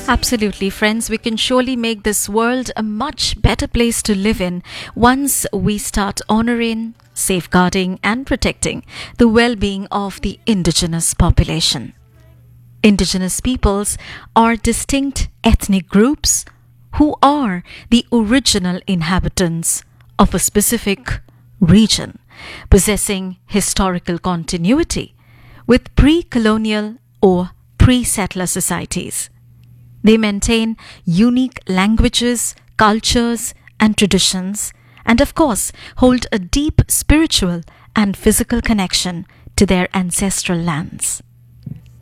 Absolutely, friends. We can surely make this world a much better place to live in once we start honoring, safeguarding, and protecting the well being of the indigenous population. Indigenous peoples are distinct ethnic groups who are the original inhabitants of a specific region, possessing historical continuity with pre colonial or pre settler societies. They maintain unique languages, cultures, and traditions, and of course, hold a deep spiritual and physical connection to their ancestral lands.